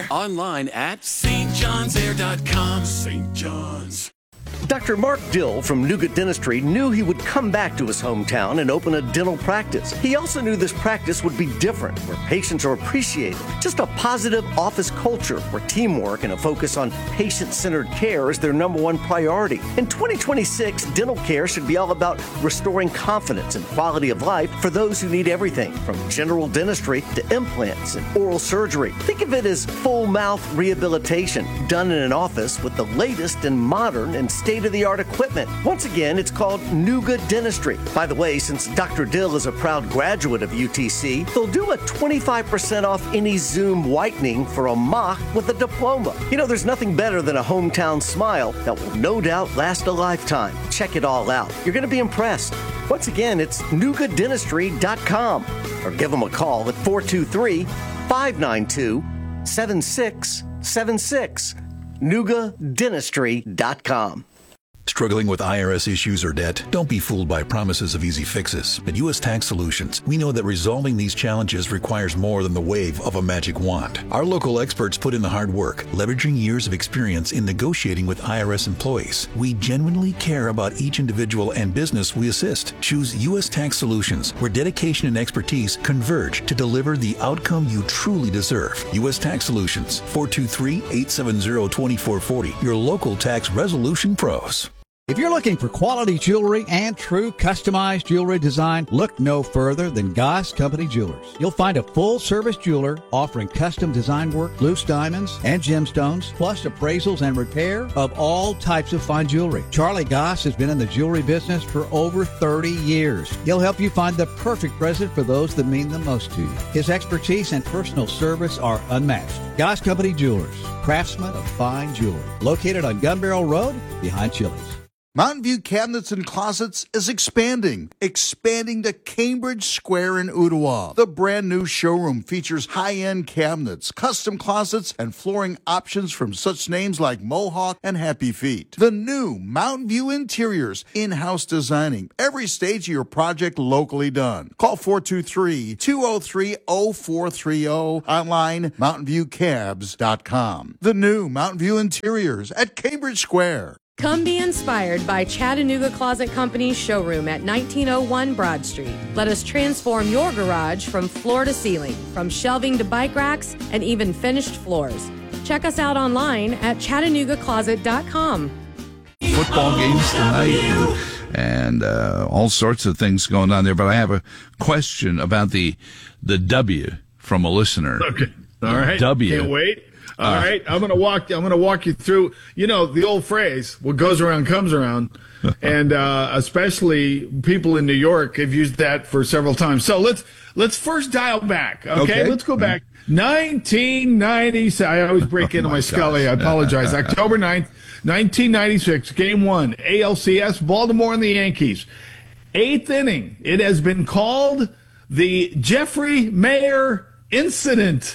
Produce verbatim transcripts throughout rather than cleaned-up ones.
Online at s t johns air dot com. Saint John's. Doctor Mark Dill from Nougat Dentistry knew he would come back to his hometown and open a dental practice. He also knew this practice would be different, where patients are appreciated. Just a positive office culture where teamwork and a focus on patient-centered care is their number one priority. In twenty twenty-six, dental care should be all about restoring confidence and quality of life for those who need everything, from general dentistry to implants and oral surgery. Think of it as full mouth rehabilitation done in an office with the latest and modern and state-of-the-art equipment. Once again, it's called Nougat Dentistry. By the way, since Doctor Dill is a proud graduate of U T C, they'll do a twenty-five percent off any Zoom whitening for a mock with a diploma. You know, there's nothing better than a hometown smile that will no doubt last a lifetime. Check it all out. You're going to be impressed. Once again, it's nougat dentistry dot com or give them a call at four two three, five nine two, seven six seven six. nougat dentistry dot com. Struggling with I R S issues or debt? Don't be fooled by promises of easy fixes. At U S Tax Solutions, we know that resolving these challenges requires more than the wave of a magic wand. Our local experts put in the hard work, leveraging years of experience in negotiating with I R S employees. We genuinely care about each individual and business we assist. Choose U S Tax Solutions, where dedication and expertise converge to deliver the outcome you truly deserve. U S Tax Solutions, four two three, eight seven zero, two four four zero. Your local tax resolution pros. If you're looking for quality jewelry and true customized jewelry design, look no further than Goss Company Jewelers. You'll find a full-service jeweler offering custom design work, loose diamonds, and gemstones, plus appraisals and repair of all types of fine jewelry. Charlie Goss has been in the jewelry business for over thirty years. He'll help you find the perfect present for those that mean the most to you. His expertise and personal service are unmatched. Goss Company Jewelers, craftsmen of fine jewelry. Located on Gun Barrel Road, behind Chili's. Mountain View Cabinets and Closets is expanding, expanding to Cambridge Square in Ottawa. The brand new showroom features high-end cabinets, custom closets, and flooring options from such names like Mohawk and Happy Feet. The new Mountain View Interiors, in-house designing, every stage of your project locally done. Call four two three, two oh three, oh four three oh, online mountain view cabs dot com. The new Mountain View Interiors at Cambridge Square. Come be inspired by Chattanooga Closet Company's showroom at nineteen oh one Broad Street. Let us transform your garage from floor to ceiling, from shelving to bike racks, and even finished floors. Check us out online at chattanooga closet dot com. Football games tonight and, and uh, all sorts of things going on there. But I have a question about the the W from a listener. Okay. All right. W. Can't wait. All uh, right, I'm gonna walk. I'm gonna walk you through. You know the old phrase: "What goes around comes around," and uh, especially people in New York have used that for several times. So let's let's first dial back. Okay, okay. Let's go back. nineteen ninety-six. I always break into oh my, my Scully. I apologize. October ninth, nineteen ninety-six. Game one, A L C S, Baltimore and the Yankees. Eighth inning. It has been called the Jeffrey Mayer incident.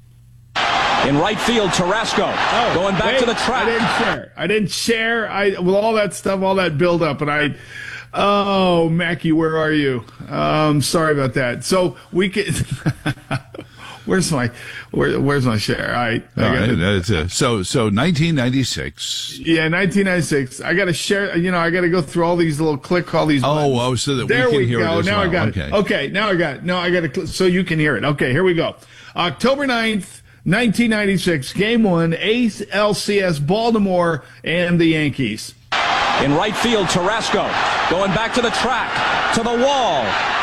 In right field, Tarasco oh, going back wait, to the track. I didn't share. I didn't share. I with all that stuff, all that build up, and I. Oh, Mackie, where are you? Um, sorry about that. So we can. where's my where, Where's my share? I. I all right, that's a, so so nineteen ninety-six. Yeah, nineteen ninety-six. I got to share. You know, I got to go through all these little click, all these. Oh, oh, so that there we can we hear go. it as now well. I got okay. it. Okay, now I got it. No, I got to so you can hear it. Okay, here we go. October ninth. nineteen ninety-six, Game one, A L C S, Baltimore and the Yankees. In right field, Tarasco going back to the track, to the wall.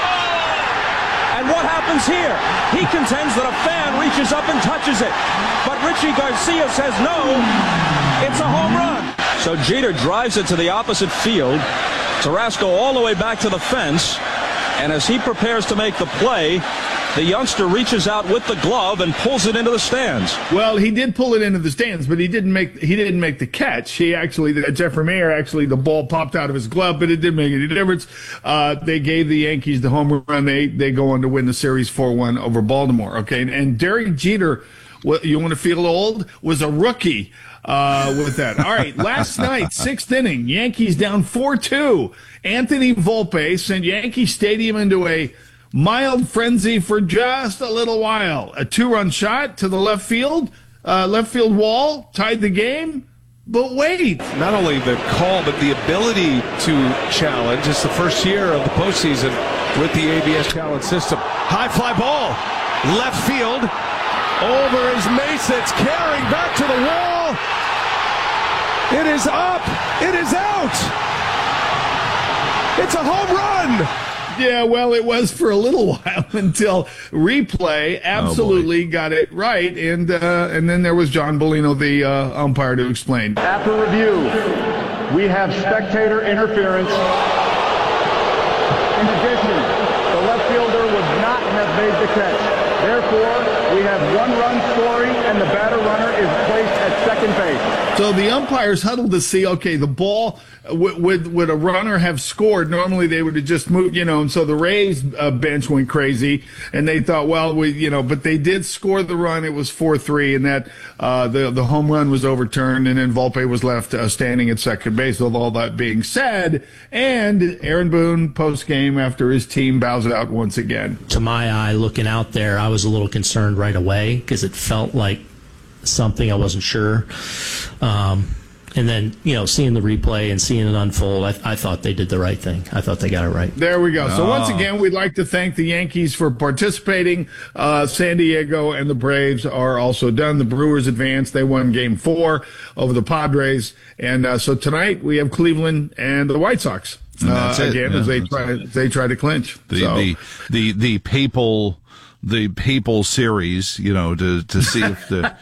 And what happens here? He contends that a fan reaches up and touches it. But Richie Garcia says no, it's a home run. So Jeter drives it to the opposite field. Tarasco all the way back to the fence. And as he prepares to make the play, the youngster reaches out with the glove and pulls it into the stands. Well, he did pull it into the stands, but he didn't make he didn't make the catch. He actually, Jeffrey Mayer, actually, the ball popped out of his glove, but it didn't make any difference. Uh, they gave the Yankees the home run. They they go on to win the series four one over Baltimore. Okay, and, and Derek Jeter, what, you want to feel old, was a rookie uh, with that. All right, last night, sixth inning, Yankees down four two. Anthony Volpe sent Yankee Stadium into a mild frenzy for just a little while. A two-run shot to the left field. uh, left field wall, tied the game. But wait. Not only the call, but the ability to challenge. It's the first year of the postseason with the A B S challenge system. High fly ball, left field, over is Mason. It's carrying back to the wall. It is up. It is out. It's a home run. Yeah, well, it was for a little while until replay absolutely oh got it right, and uh, and then there was John Bellino, the uh, umpire, to explain. After review, we have spectator interference. In addition, the left fielder would not have made the catch. Therefore, we have one run scoring, and the batter runner is placed at second base. So the umpires huddled to see, okay, the ball, would, would, would a runner have scored? Normally they would have just moved, you know, and so the Rays uh, bench went crazy, and they thought, well, we, you know, but they did score the run. It was four three, and that uh, the, the home run was overturned, and then Volpe was left uh, standing at second base. With all that being said, and Aaron Boone, post-game, after his team bows out once again. To my eye, looking out there, I was a little concerned right away because it felt like something I wasn't sure. Um, and then, you know, seeing the replay and seeing it unfold, I, I thought they did the right thing. I thought they got it right. There we go. So Oh. once again, we'd like to thank the Yankees for participating. Uh, San Diego and the Braves are also done. The Brewers advanced. They won game four over the Padres. And uh, so tonight we have Cleveland and the White Sox And that's uh, it. again Yeah, as they that's try, they try to clinch. The, so. the, the, the papal, the papal series, you know, to, to see if the,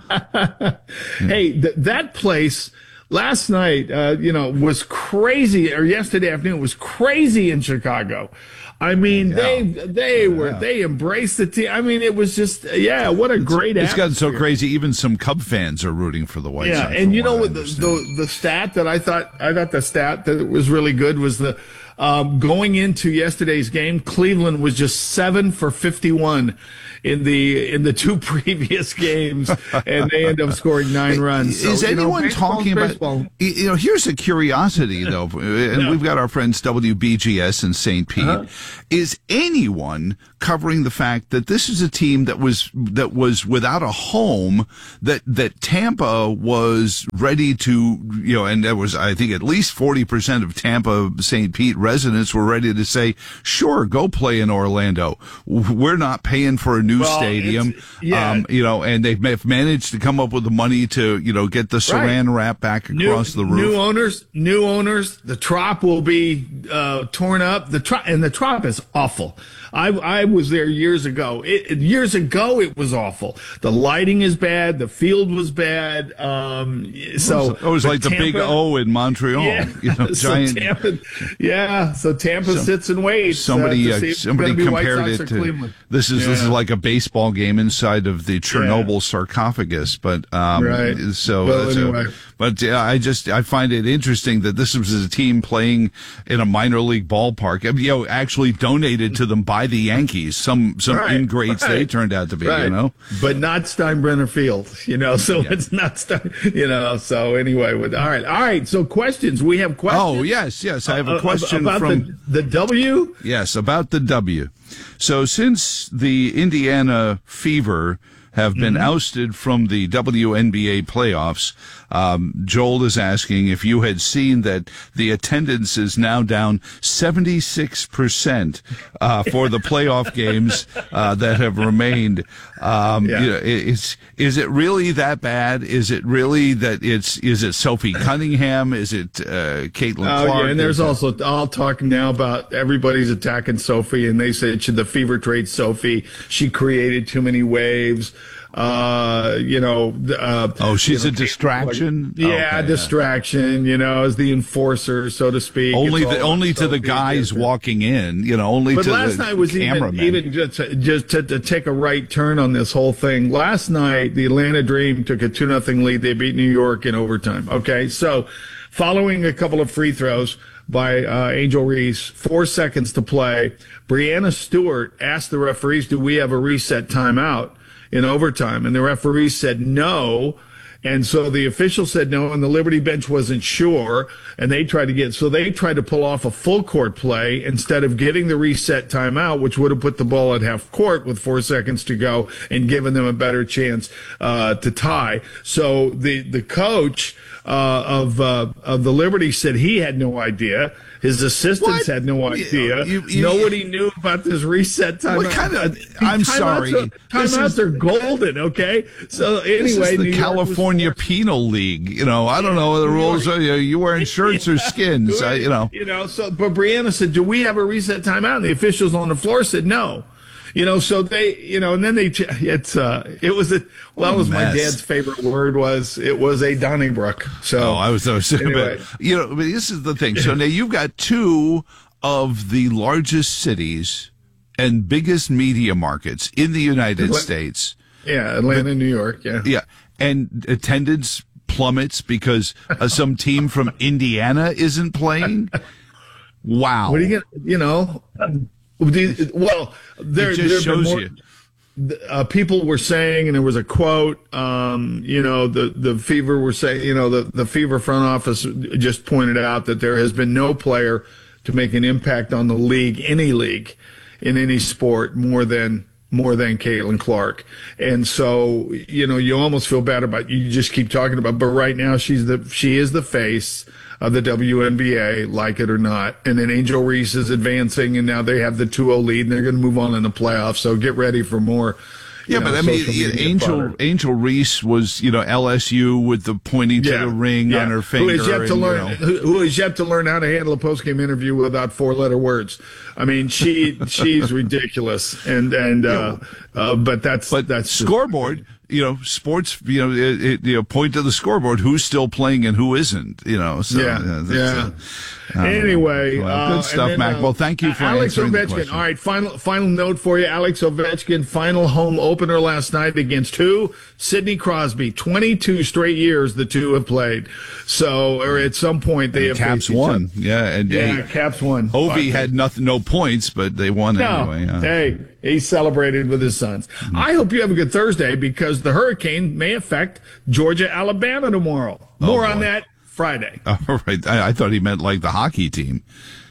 Hey, th- that place last night, uh, you know, was crazy, or yesterday afternoon was crazy in Chicago. I mean, Yeah. they they were they embraced the team. I mean, it was just yeah, what a great. it's gotten so atmosphere. crazy. Even some Cub fans are rooting for the White Yeah, Sox. and from you know what I what the, understand. the the stat that I thought I thought the stat that was really good was the um, going into yesterday's game, Cleveland was just seven for fifty-one in the in the two previous games, and they end up scoring nine runs. So, Is you know, anyone baseball's talking about? baseball. You know, here's a curiosity though, and Yeah. we've got our friends W B G S in Saint Pete. Uh-huh. Is anyone covering the fact that this is a team that was that was without a home, that that Tampa was ready to, you know, and there was, I think, at least forty percent of Tampa Saint Pete residents were ready to say, sure, go play in Orlando. We're not paying for a new Well, stadium. it's- yeah. Um, you know, and they've ma- managed to come up with the money to, you know, get the saran wrap back across new, the roof. New owners, new owners. The Trop will be uh, torn up. The Trop, and the Trop is awful. I I was there years ago. It, years ago, it was awful. The lighting is bad. The field was bad. Um, so it was but like the big Tampa- O in Montreal. Yeah, You know, so giant. Tampa, yeah. So Tampa Some- sits and waits. Somebody, uh, to uh, see if it's somebody gonna be White compared Sox it or to Cleveland. this is this is Yeah. like a baseball game inside of the Chernobyl sarcophagus. But um, Right. so, Well, so- anyway. but uh, I just I find it interesting that this was a team playing in a minor league ballpark. I mean, you know, actually donated to them by the Yankees. Some some Right, ingrates they right. turned out to be. Right. You know. But not Steinbrenner Field, you know, so it's not Stein, you know, so anyway, with, all right, all right, so questions, we have questions. Oh, yes, yes, I have Uh, a question about from the, the W. Yes, about the W. So since the Indiana Fever have been Mm-hmm. ousted from the W N B A playoffs, um, Joel is asking if you had seen that the attendance is now down seventy-six percent uh, for the playoff games uh, that have remained. Um, Yeah. you know, is is it really that bad? Is it really that it's is it Sophie Cunningham? Is it uh, Caitlin Oh, Clark? yeah, and there's Is it- also all talk now about everybody's attacking Sophie, and they said should the Fever trade Sophie? She created too many waves. Uh, you know. Uh, Oh, she's you know, a distraction? Yeah, Okay, yeah. distraction. You know, as the enforcer, so to speak. Only It's the, all only to the Sophie. guys walking in, you know, only But to last the night was even, cameraman. even just to, just to, to take a right turn on this whole thing. Last night, the Atlanta Dream took a two nothing lead. They beat New York in overtime. Okay, so following a couple of free throws by uh, Angel Reese, four seconds to play, Brianna Stewart asked the referees, "Do we have a reset timeout in overtime?" And the referees said no. And so the official said no, and the Liberty bench wasn't sure, and they tried to get, so they tried to pull off a full court play instead of getting the reset timeout, which would have put the ball at half court with four seconds to go and given them a better chance uh, to tie. So the, the coach uh, of, uh, of the Liberty said he had no idea. His assistants what? had no idea. You, you, Nobody knew about this reset timeout. What kind of, I'm timeouts sorry. Are, timeouts is, are golden, okay? So anyway, this is the New California Penal League. You know, I don't know what the rules are. You wearing shirts or skins, I, you know. You know, so, but Brianna said, do we have a reset timeout? And the officials on the floor said no. You know, so they, you know, and then they, it's, uh, it was a, well, that was my dad's favorite word was, it was a Donnybrook. So, oh, I was, I was anyway. But, you know, but this is the thing. So now you've got two of the largest cities and biggest media markets in the United Atla- States. Yeah, Atlanta, New York, yeah. Yeah, and attendance plummets because uh, some team from Indiana isn't playing. Wow. What are you going to, you know, well, there, it just there shows more, you. Uh, people were saying, and there was a quote, um, you know, the, the Fever were saying, you know, the, the Fever front office just pointed out that there has been no player to make an impact on the league, any league, in any sport more than more than Caitlin Clark. And so, you know, you almost feel bad about, you just keep talking about, but right now she's the, she is the face of the W N B A, like it or not. And then Angel Reese is advancing, and now they have the two oh lead, and they're going to move on in the playoffs. So get ready for more. Yeah, know, but I mean, Angel butter. Angel Reese was, you know, L S U with the pointing to yeah, the ring yeah. on her finger. Who has yet to and, learn? You know. who, who has yet to learn how to handle a post-game interview without four-letter words? I mean, she she's ridiculous, and and uh, uh, but that's but that's scoreboard. You know, sports. You know, it, it, you know, point to the scoreboard. Who's still playing and who isn't? You know. So, yeah. Uh, yeah. Uh, Anyway, well, uh, good stuff, then, Mac. Uh, well, thank you for Alex answering Ovechkin. the question. All right, final final note for you. Alex Ovechkin, final home opener last night against who? Sidney Crosby. twenty-two straight years the two have played. So, or at some point they and have Caps won. Yeah, and yeah, hey, Caps won. Ovi had nothing, no points, but they won no. anyway. Uh, Hey, he celebrated with his sons. Mm-hmm. I hope you have a good Thursday because the hurricane may affect Georgia, Alabama tomorrow. More oh, on that Friday. All right. I, I thought he meant like the hockey team.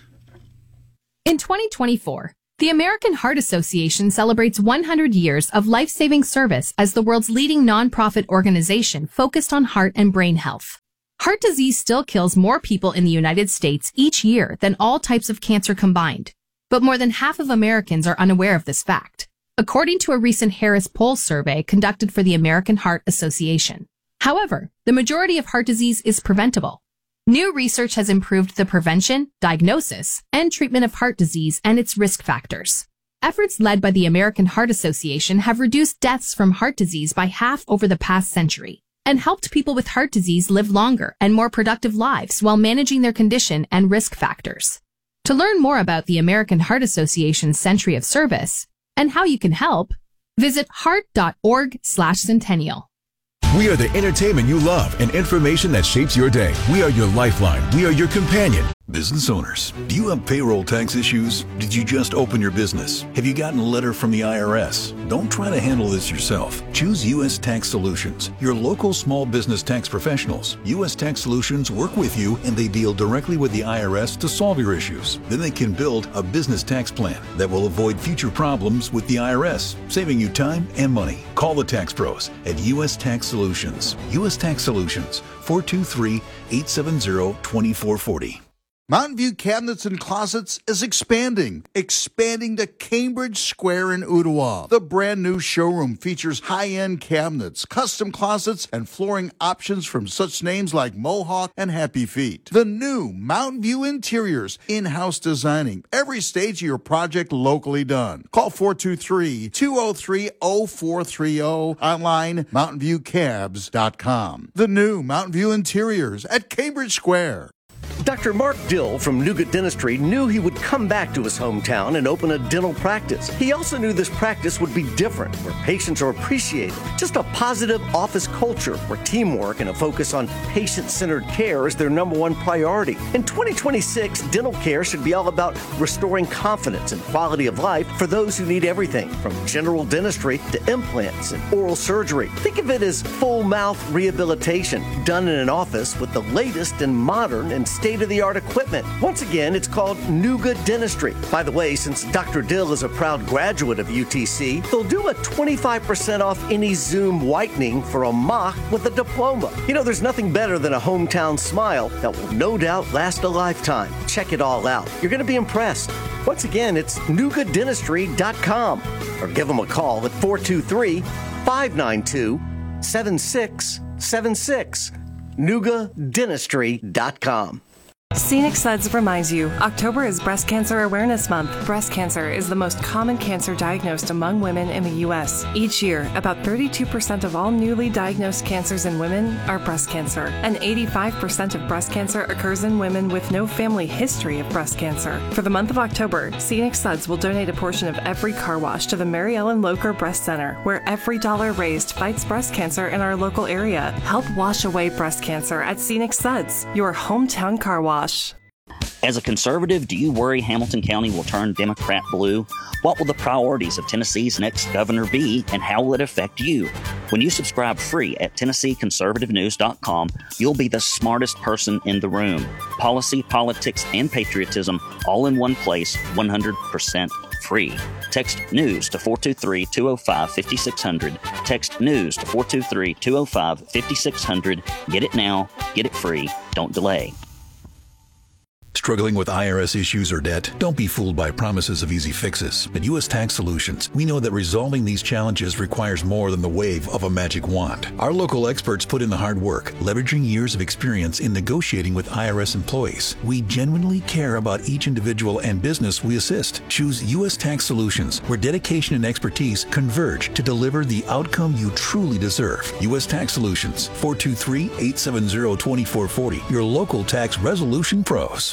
In twenty twenty-four, the American Heart Association celebrates one hundred years of life-saving service as the world's leading nonprofit organization focused on heart and brain health. Heart disease still kills more people in the United States each year than all types of cancer combined, but more than half of Americans are unaware of this fact, according to a recent Harris Poll survey conducted for the American Heart Association. However, the majority of heart disease is preventable. New research has improved the prevention, diagnosis, and treatment of heart disease and its risk factors. Efforts led by the American Heart Association have reduced deaths from heart disease by half over the past century and helped people with heart disease live longer and more productive lives while managing their condition and risk factors. To learn more about the American Heart Association's Century of Service and how you can help, visit heart.org slash centennial. We are the entertainment you love and information that shapes your day. We are your lifeline. We are your companion. Business owners, do you have payroll tax issues? Did you just open your business? Have you gotten a letter from the I R S? Don't try to handle this yourself. Choose U S Tax Solutions, your local small business tax professionals. U S Tax Solutions work with you and they deal directly with the I R S to solve your issues. Then they can build a business tax plan that will avoid future problems with the I R S, saving you time and money. Call the tax pros at U S Tax Solutions. U S Tax Solutions, four two three, eight seven zero, two four four zero. Mountain View Cabinets and Closets is expanding, expanding to Cambridge Square in Ottawa. The brand new showroom features high-end cabinets, custom closets, and flooring options from such names like Mohawk and Happy Feet. The new Mountain View Interiors, in-house designing, every stage of your project locally done. Call four two three, two oh three, oh four three oh, online mountain view cabs dot com. The new Mountain View Interiors at Cambridge Square. Doctor Mark Dill from Nougat Dentistry knew he would come back to his hometown and open a dental practice. He also knew this practice would be different, where patients are appreciated. Just a positive office culture where teamwork and a focus on patient-centered care is their number one priority. In twenty twenty-six, dental care should be all about restoring confidence and quality of life for those who need everything from general dentistry to implants and oral surgery. Think of it as full mouth rehabilitation done in an office with the latest and modern and state-of-the-art equipment. Once again, it's called Nougat Dentistry. By the way, since Doctor Dill is a proud graduate of U T C, they'll do a twenty-five percent off any Zoom whitening for a mock with a diploma. You know, there's nothing better than a hometown smile that will no doubt last a lifetime. Check it all out. You're going to be impressed. Once again, it's nougat dentistry dot com or give them a call at four two three, five nine two, seven six seven six. nougat dentistry dot com. Scenic Suds reminds you, October is Breast Cancer Awareness Month. Breast cancer is the most common cancer diagnosed among women in the U S. Each year, about thirty-two percent of all newly diagnosed cancers in women are breast cancer, and eighty-five percent of breast cancer occurs in women with no family history of breast cancer. For the month of October, Scenic Suds will donate a portion of every car wash to the Mary Ellen Locher Breast Center, where every dollar raised fights breast cancer in our local area. Help wash away breast cancer at Scenic Suds, your hometown car wash. As a conservative, do you worry Hamilton County will turn Democrat blue? What will the priorities of Tennessee's next governor be, and how will it affect you? When you subscribe free at Tennessee Conservative News dot com, you'll be the smartest person in the room. Policy, politics, and patriotism all in one place, one hundred percent free. Text NEWS to four two three, two oh five, five six zero zero. Text NEWS to four two three, two oh five, five six zero zero. Get it now. Get it free. Don't delay. Struggling with I R S issues or debt? Don't be fooled by promises of easy fixes. At U S Tax Solutions, we know that resolving these challenges requires more than the wave of a magic wand. Our local experts put in the hard work, leveraging years of experience in negotiating with I R S employees. We genuinely care about each individual and business we assist. Choose U S Tax Solutions, where dedication and expertise converge to deliver the outcome you truly deserve. U S Tax Solutions, four two three, eight seven zero, two four four zero, your local tax resolution pros.